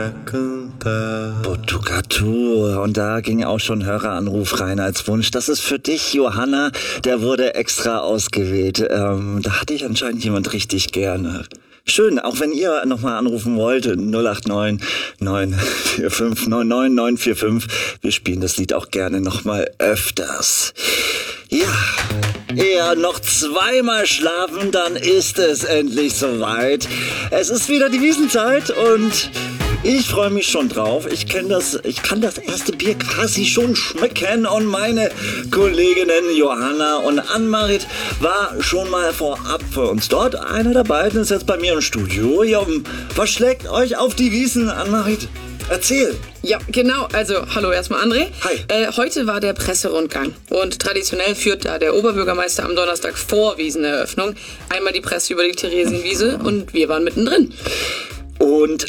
Butugatu. Und da ging auch schon Höreranruf rein als Wunsch. Das ist für dich, Johanna. Der wurde extra ausgewählt. Da hatte ich anscheinend jemand richtig gerne. Schön, auch wenn ihr nochmal anrufen wollt, 089 945 99 945. Wir spielen das Lied auch gerne nochmal öfters. Ja, eher noch zweimal schlafen, dann ist es endlich soweit. Es ist wieder die Wiesenzeit und ich freue mich schon drauf. Ich kann das erste Bier quasi schon schmecken und meine Kolleginnen Johanna und Ann-Marit war schon mal vorab für uns dort. Einer der beiden ist jetzt bei mir im Studio. Ja, was schlägt euch auf die Wiesn, Ann-Marit? Erzähl. Ja, genau. Also, hallo erstmal André. Hi. Heute war der Presserundgang und traditionell führt da der Oberbürgermeister am Donnerstag vor Wieseneröffnung einmal die Presse über die Theresienwiese und wir waren mittendrin. Und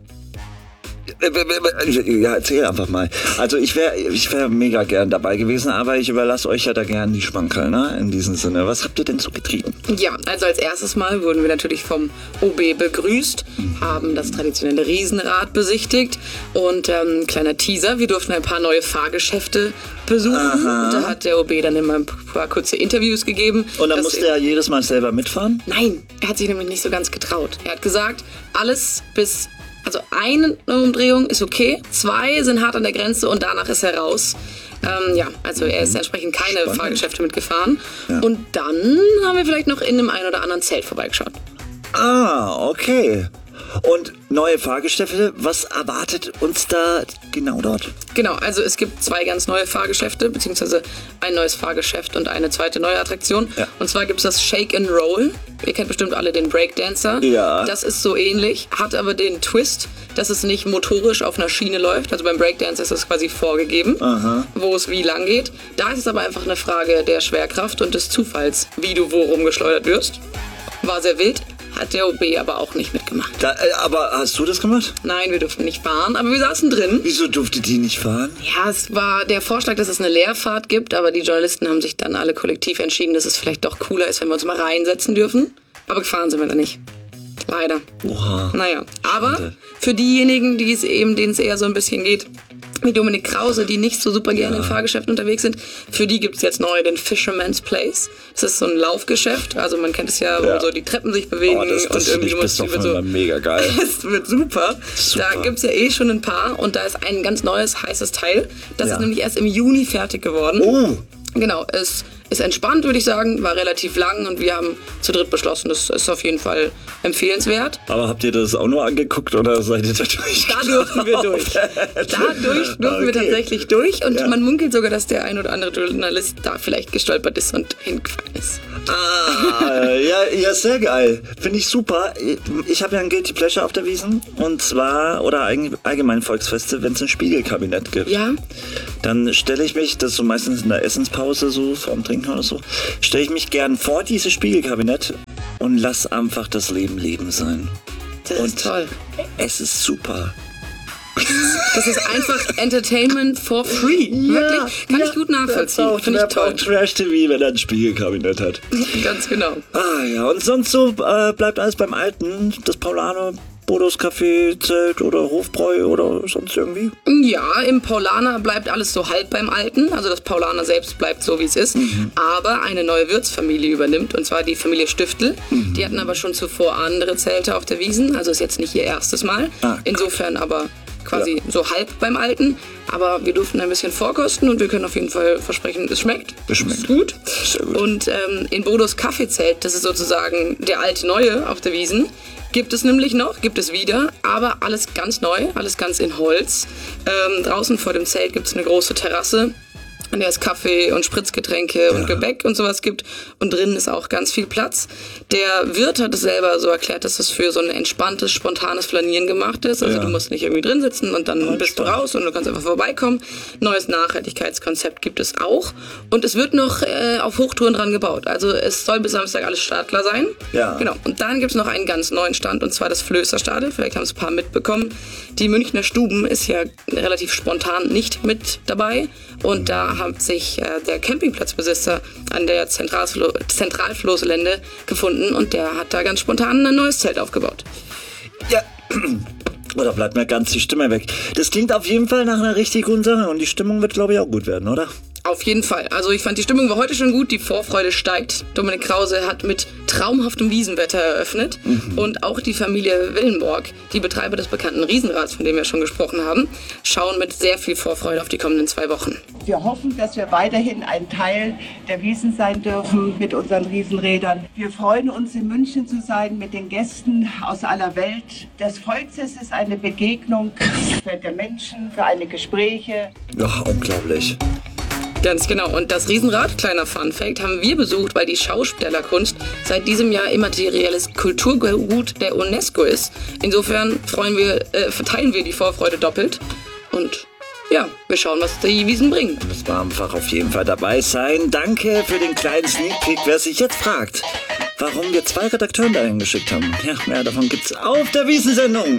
ja, erzähl einfach mal. Also ich wär mega gern dabei gewesen, aber ich überlasse euch ja da gern die Schmankerl, ne? In diesem Sinne. Was habt ihr denn so getrieben? Ja, also als erstes Mal wurden wir natürlich vom OB begrüßt, haben das traditionelle Riesenrad besichtigt und kleiner Teaser, wir durften ein paar neue Fahrgeschäfte besuchen. Aha. Da hat der OB dann immer ein paar kurze Interviews gegeben. Und dann musste er jedes Mal selber mitfahren? Nein, er hat sich nämlich nicht so ganz getraut. Er hat gesagt, alles bis... Also eine Umdrehung ist okay, 2 sind hart an der Grenze und danach ist er raus. Ja, also er ist entsprechend keine Spannend. Fahrgeschäfte mitgefahren. Ja. Und dann haben wir vielleicht noch in einem ein oder anderen Zelt vorbeigeschaut. Ah, okay. Und neue Fahrgeschäfte, was erwartet uns da genau dort? Genau, also es gibt 2 ganz neue Fahrgeschäfte, beziehungsweise ein neues Fahrgeschäft und eine zweite neue Attraktion. Ja. Und zwar gibt es das Shake and Roll. Ihr kennt bestimmt alle den Breakdancer. Ja. Das ist so ähnlich, hat aber den Twist, dass es nicht motorisch auf einer Schiene läuft. Also beim Breakdance ist es quasi vorgegeben, wo es wie lang geht. Da ist es aber einfach eine Frage der Schwerkraft und des Zufalls, wie du wo rumgeschleudert wirst. War sehr wild. Hat der OB aber auch nicht mitgemacht. Aber hast du das gemacht? Nein, wir durften nicht fahren, aber wir saßen drin. Wieso durftet ihr nicht fahren? Ja, es war der Vorschlag, dass es eine Leerfahrt gibt, aber die Journalisten haben sich dann alle kollektiv entschieden, dass es vielleicht doch cooler ist, wenn wir uns mal reinsetzen dürfen. Aber gefahren sind wir da nicht. Leider. Oha. Naja, aber Schade. für diejenigen, denen es eher so ein bisschen geht, wie Dominik Krause, die nicht so super gerne in Fahrgeschäften unterwegs sind, für die gibt es jetzt neu den Fisherman's Place. Das ist so ein Laufgeschäft, also man kennt es ja, wo so die Treppen sich bewegen Das und irgendwie du muss doch über so... mega geil. Es wird super. Super. Da gibt es ja schon ein paar und da ist ein ganz neues, heißes Teil. Das Ja. ist nämlich erst im Juni fertig geworden. Oh, Genau, es ist entspannt, würde ich sagen, war relativ lang und wir haben zu dritt beschlossen, das ist auf jeden Fall empfehlenswert. aber habt ihr das auch nur angeguckt oder seid ihr da durch? Da durften wir durch. Dadurch durften wir tatsächlich durch und man munkelt sogar, dass der ein oder andere Journalist da vielleicht gestolpert ist und hingefallen ist. Ja, sehr geil. Finde ich super. Ich habe ja ein Guilty Pleasure auf der Wiesn. Und zwar, oder allgemein Volksfeste, wenn es ein Spiegelkabinett gibt. Ja, Dann stelle ich mich, das ist so meistens in der Essenspause, so vorm Trinken oder so, stelle ich mich gern vor dieses Spiegelkabinett und lass einfach das Leben Leben sein. das ist toll. Es ist super. Das ist einfach Entertainment for free. Wirklich, kann ich gut nachvollziehen. Finde ich toll. Trash-TV, wenn er ein Spiegelkabinett hat. Ganz genau. Ja, und sonst so bleibt alles beim Alten. Das Paulaner, Bodos Café, Zelt oder Hofbräu oder sonst irgendwie. Ja, im Paulaner bleibt alles so halb beim Alten. Also das Paulaner selbst bleibt so, wie es ist. Aber eine neue Wirtsfamilie übernimmt, und zwar die Familie Stiftel. Die hatten aber schon zuvor andere Zelte auf der Wiesn. Also ist jetzt nicht ihr erstes Mal. Insofern aber quasi so halb beim Alten. Aber wir durften ein bisschen vorkosten und wir können auf jeden Fall versprechen, es schmeckt. Es schmeckt. Ist gut. Sehr gut. Und in Bodos Kaffeezelt, das ist sozusagen der alte Neue auf der Wiesn, gibt es nämlich noch, gibt es wieder, aber alles ganz neu, alles ganz in Holz. Draußen vor dem Zelt gibt es eine große Terrasse, an der es Kaffee und Spritzgetränke und Gebäck und sowas gibt. Und drinnen ist auch ganz viel Platz. Der Wirt hat es selber so erklärt, dass es für so ein entspanntes, spontanes Flanieren gemacht ist. Also du musst nicht irgendwie drin sitzen und dann bist du raus und du kannst einfach vorbeikommen. Neues Nachhaltigkeitskonzept gibt es auch. Und es wird noch auf Hochtouren dran gebaut. Also es soll bis Samstag alles startklar sein. Ja. Genau. Und dann gibt es noch einen ganz neuen Stand, und zwar das Flößerstadel. Vielleicht haben es ein paar mitbekommen. Die Münchner Stuben ist ja relativ spontan nicht mit dabei. Und da hat sich der Campingplatzbesitzer an der Zentralfloßelände gefunden und der hat da ganz spontan ein neues Zelt aufgebaut. Ja, Oder bleibt mir ganz die Stimme weg? Das klingt auf jeden Fall nach einer richtig guten Sache und die Stimmung wird, glaube ich, auch gut werden, oder? Auf jeden Fall. Also ich fand, die Stimmung war heute schon gut, die Vorfreude steigt. Dominik Krause hat mit traumhaftem Wiesenwetter eröffnet. Und auch die Familie Willenborg, die Betreiber des bekannten Riesenrads, von dem wir schon gesprochen haben, schauen mit sehr viel Vorfreude auf die kommenden 2 Wochen. Wir hoffen, dass wir weiterhin ein Teil der Wiesn sein dürfen mit unseren Riesenrädern. Wir freuen uns, in München zu sein mit den Gästen aus aller Welt. Das Volksfest ist eine Begegnung der Menschen, für eine Gespräche. Ja, unglaublich. Ganz genau. Und das Riesenrad, kleiner Funfact, haben wir besucht, weil die Schaustellerkunst seit diesem Jahr immaterielles Kulturgut der UNESCO ist. Insofern verteilen wir die Vorfreude doppelt. Und ja, wir schauen, was die Wiesn bringen. Müssen wir einfach auf jeden Fall dabei sein. Danke für den kleinen Sneak Peek. Wer sich jetzt fragt, warum wir 2 Redakteure dahin geschickt haben, ja, mehr davon gibt's auf der Wiesn-Sendung.